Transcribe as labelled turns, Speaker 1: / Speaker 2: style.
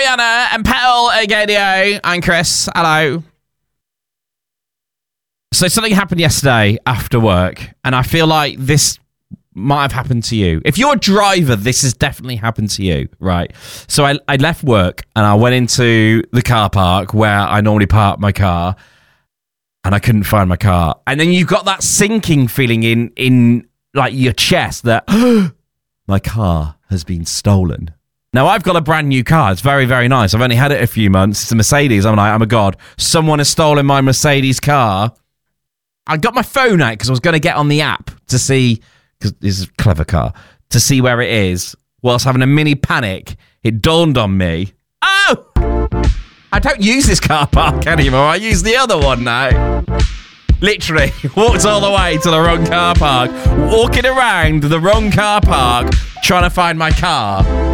Speaker 1: Ariana and Petal Agadio. I'm Chris. Hello. So something happened yesterday after work, and I feel like this might have happened to you. If you're a driver, this has definitely happened to you, right? So I left work and I went into the car park where I normally park my car, and I couldn't find my car. And then you've got that sinking feeling in like your chest that my car has been stolen. Now, I've got a brand new car. It's very, very nice. I've only had it a few months. It's a Mercedes. I'm like, oh my God, someone has stolen my Mercedes car. I got my phone out because I was going to get on the app to see, because this is a clever car, to see where it is. Whilst having a mini panic, it dawned on me, oh, I don't use this car park anymore. I use the other one now. Literally, walked all the way to the wrong car park, walking around the wrong car park, trying to find my car.